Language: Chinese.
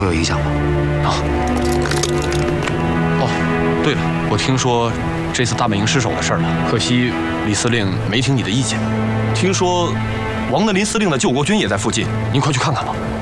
会有影响吗？ 哦，对了，我听说这次大本营失守的事儿了，可惜李司令没听你的意见。听说王德林司令的救国军也在附近，您快去看看吧。